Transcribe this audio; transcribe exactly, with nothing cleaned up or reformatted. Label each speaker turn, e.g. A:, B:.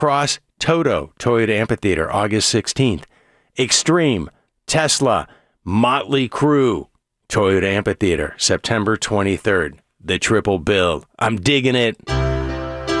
A: Cross, Toto, Toyota Amphitheater, August sixteenth. Extreme, Tesla, Motley Crue, Toyota Amphitheater, September twenty-third. The triple bill. I'm digging it.